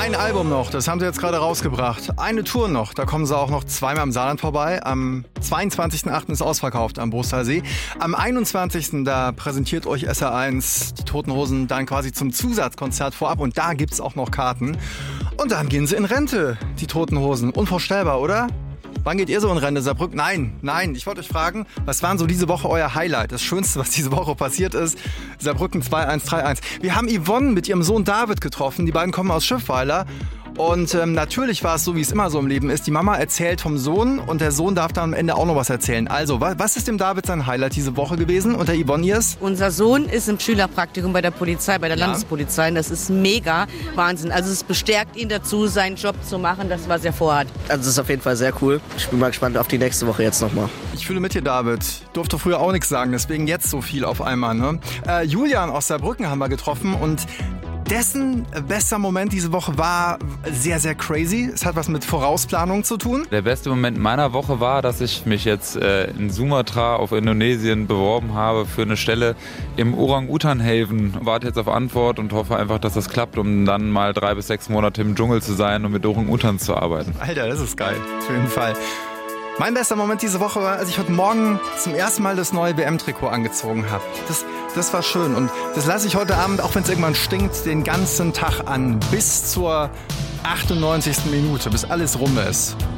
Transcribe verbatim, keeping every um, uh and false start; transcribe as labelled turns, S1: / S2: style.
S1: Ein Album noch, das haben sie jetzt gerade rausgebracht. Eine Tour noch, da kommen sie auch noch zweimal im Saarland vorbei. Am zweiundzwanzigsten achten ist ausverkauft am Brusser See. Am einundzwanzigsten da präsentiert euch S R eins die Toten Hosen dann quasi zum Zusatzkonzert vorab. Und da gibt's auch noch Karten. Und dann gehen sie in Rente, die Toten Hosen. Unvorstellbar, oder? Wann geht ihr so in Rente, Saarbrücken? Nein, nein, ich wollte euch fragen, was waren so diese Woche euer Highlight? Das Schönste, was diese Woche passiert ist? Saarbrücken zwei eins drei eins. Wir haben Yvonne mit ihrem Sohn David getroffen. Die beiden kommen aus Schiffweiler. Und ähm, natürlich war es so, wie es immer so im Leben ist. Die Mama erzählt vom Sohn und der Sohn darf dann am Ende auch noch was erzählen. Also, wa- was ist dem David sein Highlight diese Woche gewesen und der Yvonne ihrs?
S2: Unser Sohn ist im Schülerpraktikum bei der Polizei, bei der
S1: Ja.
S2: Landespolizei. Und das ist mega Wahnsinn. Also es bestärkt ihn dazu, seinen Job zu machen, das was er vorhat.
S3: Also es ist auf jeden Fall sehr cool. Ich bin mal gespannt auf die nächste Woche jetzt nochmal.
S1: Ich fühle mit dir, David. Durfte früher auch nichts sagen, deswegen jetzt so viel auf einmal. Ne? Äh, Julian aus Saarbrücken haben wir getroffen und dessen bester Moment diese Woche war sehr, sehr crazy. Es hat was mit Vorausplanung zu tun.
S4: Der beste Moment meiner Woche war, dass ich mich jetzt äh, in Sumatra auf Indonesien beworben habe für eine Stelle im Orang-Utan-Haven. Warte jetzt auf Antwort und hoffe einfach, dass das klappt, um dann mal drei bis sechs Monate im Dschungel zu sein und mit Orang-Utans zu arbeiten.
S1: Alter, das ist geil. Auf jeden Fall. Mein bester Moment diese Woche war, als ich heute Morgen zum ersten Mal das neue W M-Trikot angezogen habe. Das, das war schön und das lasse ich heute Abend, auch wenn es irgendwann stinkt, den ganzen Tag an. Bis zur achtundneunzigsten Minute, bis alles rum ist.